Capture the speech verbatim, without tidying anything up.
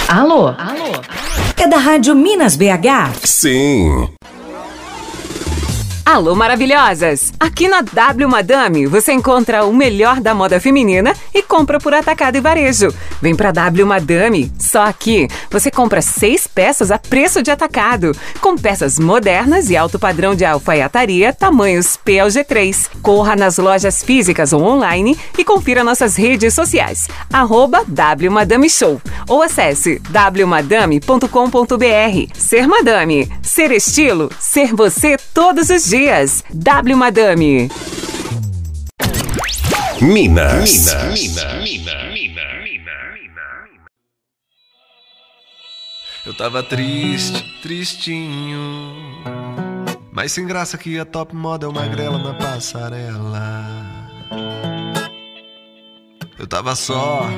Alô? Alô? É da Rádio Minas B H? Sim. Alô, maravilhosas! Aqui na W Madame você encontra o melhor da moda feminina e compra por atacado e varejo. Vem pra W Madame, só aqui você compra seis peças a preço de atacado, com peças modernas e alto padrão de alfaiataria, tamanhos P ao G três. Corra nas lojas físicas ou online e confira nossas redes sociais, arroba W Madame Show, ou acesse w madame ponto com ponto b r. Ser Madame, ser estilo, ser você todos os dias. W Madame. Minas. Minas. Minas. Minas. Eu tava triste, tristinho, mas sem graça que a top model magrela na passarela. Eu tava só